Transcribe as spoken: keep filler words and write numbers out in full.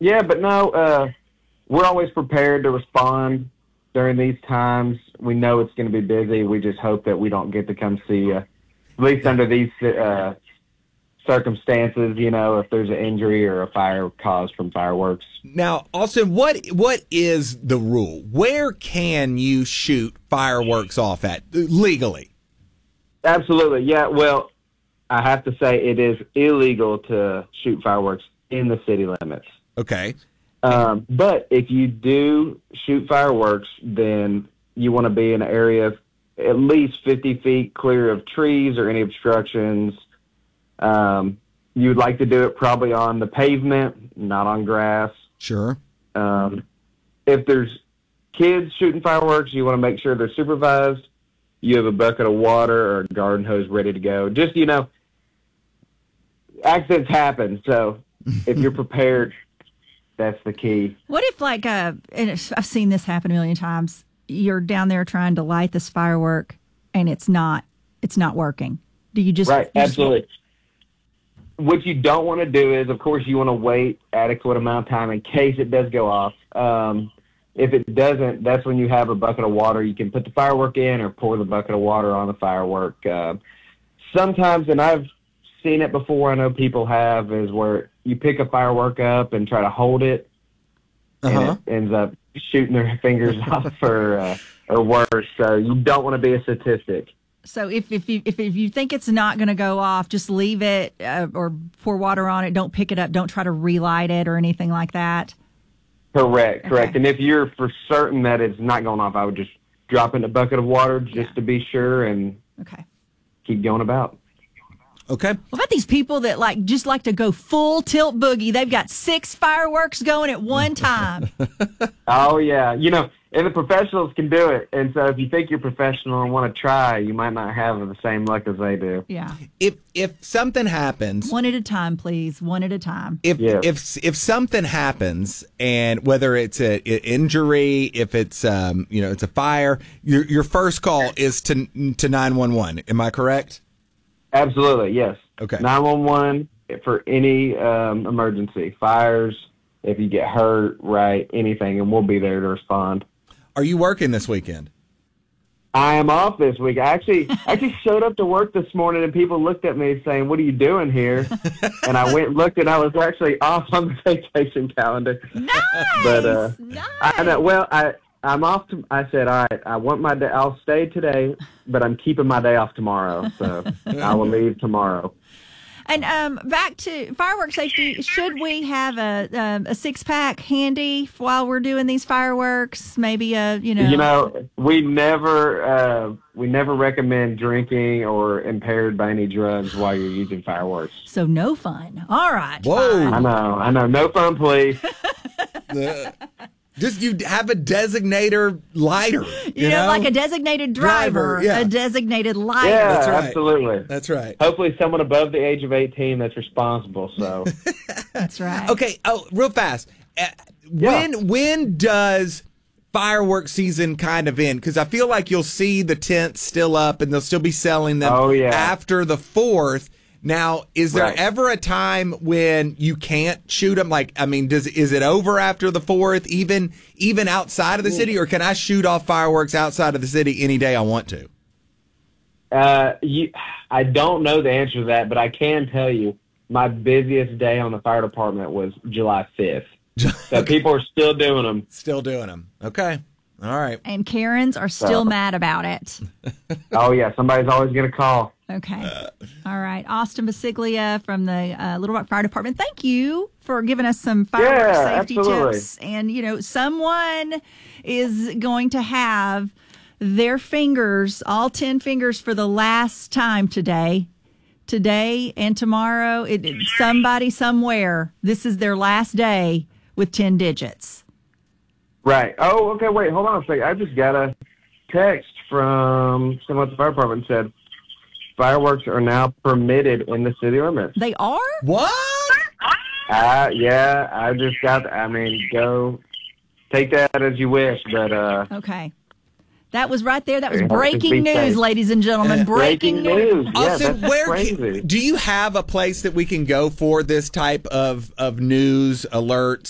Yeah, but no, uh, we're always prepared to respond during these times. We know it's going to be busy. We just hope that we don't get to come see you, at least under these uh, circumstances, you know, if there's an injury or a fire caused from fireworks. Now, Austin, what what is the rule? Where can you shoot fireworks off at legally? Absolutely, yeah. Well, I have to say it is illegal to shoot fireworks in the city limits. Okay. Um, but if you do shoot fireworks, then you want to be in an area at least fifty feet clear of trees or any obstructions. Um, you would like to do it probably on the pavement, not on grass. Sure. Um, if there's kids shooting fireworks, you want to make sure they're supervised. You have a bucket of water or a garden hose ready to go. Just, you know, accidents happen. So if you're prepared, that's the key. What if, like, uh, and I've seen this happen a million times. You're down there trying to light this firework, and it's not, it's not working. Do you just right? You absolutely. Just, what you don't want to do is, of course, you want to wait adequate amount of time in case it does go off. Um, if it doesn't, that's when you have a bucket of water. You can put the firework in or pour the bucket of water on the firework. Uh, sometimes, and I've seen it before, I know people have, is where you pick a firework up and try to hold it, uh-huh. and it ends up shooting their fingers off or, uh, or worse. So you don't want to be a statistic. So if if you if, if you think it's not going to go off, just leave it uh, or pour water on it. Don't pick it up. Don't try to relight it or anything like that. Correct, correct. Okay. And if you're for certain that it's not going off, I would just drop in a bucket of water just Yeah. to be sure and Okay. keep going about. Okay. What about these people that like just like to go full tilt boogie? They've got six fireworks going at one time. Oh, yeah. You know, and the professionals can do it. And so if you think you're professional and want to try, you might not have the same luck as they do. Yeah. If if something happens, One at a time, please. One at a time. if Yeah. if if something happens, and whether it's a, a injury, if it's um you know it's a fire, your your first call is to to nine one one. Am I correct? Absolutely, yes. Okay. nine one one for any um, emergency, fires, if you get hurt, right, anything, and we'll be there to respond. Are you working this weekend? I am off this week. I actually I actually showed up to work this morning, and people looked at me saying, "What are you doing here?" And I went and looked, and I was actually off on the vacation calendar. Nice. But uh, nice. I know. Well, I I'm off. To, I said, "All right, I want my day. I'll stay today, but I'm keeping my day off tomorrow, so I will leave tomorrow." And um, back to firework safety, should we have a um, a six pack handy while we're doing these fireworks? Maybe a you know. You know, we never uh, we never recommend drinking or impaired by any drugs while you're using fireworks. So no fun. All right. Whoa. fine. I know, I know. No fun, please. Uh, Just you have a designator lighter. You, You know, like a designated driver, Driver, yeah. a designated lighter. Yeah, That's right. absolutely. That's right. Hopefully, someone above the age of eighteen that's responsible. So, That's right. Okay. Oh, real fast. Uh, when when does fireworks season kind of end? Because I feel like you'll see the tents still up and they'll still be selling them Oh, yeah. after the fourth. Now, is there Right. ever a time when you can't shoot them? Like, I mean, does is it over after the fourth, even even outside of the city, or can I shoot off fireworks outside of the city any day I want to? uh, you, I don't know the answer to that, but I can tell you my busiest day on the fire department was July fifth. So people are still doing them. Still doing them. Okay. All right. And Karens are still So- mad about it. Oh, yeah, somebody's always going to call. Okay. All right. Austin Basiglia from the uh, Little Rock Fire Department. Thank you for giving us some firework Yeah, safety absolutely. tips. And, you know, someone is going to have their fingers, all ten fingers for the last time today. Today and tomorrow, it, it- somebody somewhere, this is their last day with ten digits. Right. Oh, okay, wait, hold on a second. I just got a text from someone at the fire department that said fireworks are now permitted in the city limits. They are? What? Uh, yeah, I just got, I mean, go take that as you wish, but, uh, Okay. That was right there. That was Yeah, just breaking be news, safe. ladies and gentlemen. Breaking, breaking news. news. Yeah, Austin, that's where crazy. can, do you have a place that we can go for this type of, of news alerts